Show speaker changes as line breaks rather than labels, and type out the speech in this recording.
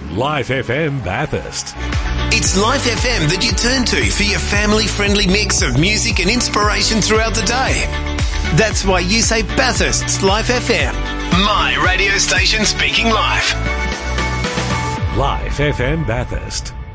Life FM Bathurst.
It's Life FM that you turn to for your family-friendly mix of music and inspiration throughout the day. That's why you say Bathurst's Life FM. My radio station speaking life.
Life FM Bathurst.